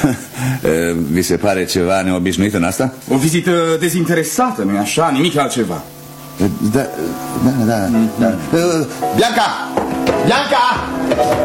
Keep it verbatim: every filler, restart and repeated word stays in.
Vi se pare ceva neobișnuit în asta? O vizită dezinteresată, nu-i așa? Nimic altceva. Da, da, da, da. Bianca! Bianca!